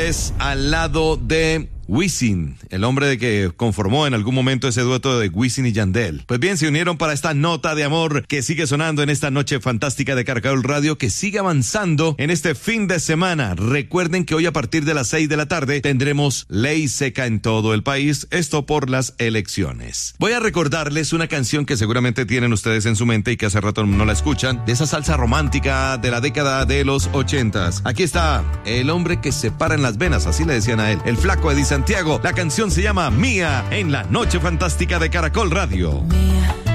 Es al lado de Wisin, el hombre que conformó en algún momento ese dueto de Wisin y Yandel. Pues bien, se unieron para esta nota de amor que sigue sonando en esta noche fantástica de Caracol Radio, que sigue avanzando en este fin de semana. Recuerden que hoy a partir de las 6 de la tarde tendremos ley seca en todo el país, esto por las elecciones. Voy a recordarles una canción que seguramente tienen ustedes en su mente y que hace rato no la escuchan, de esa salsa romántica de la década de los 80s. Aquí está el hombre que se para en las venas, así le decían a él, el flaco Eddie Santiago. La canción se llama Mía en la noche fantástica de Caracol Radio. Mía.